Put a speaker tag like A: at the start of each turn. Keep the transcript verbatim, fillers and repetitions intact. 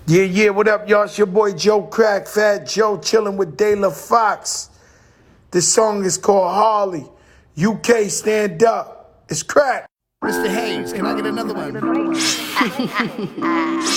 A: Yeah, yeah, what up, y'all? It's your boy Joe Crack, Fat Joe, chilling with De La Fox. This song is called Harley. U K, stand up. It's crack.
B: Mister Hayes, can I get another one?